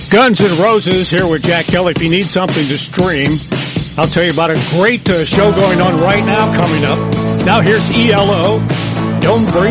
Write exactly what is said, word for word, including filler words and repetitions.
Guns N' Roses here with Jack Kelly. If you need something to stream, I'll tell you about a great uh, show going on right now coming up. Now here's E L O. Don't bring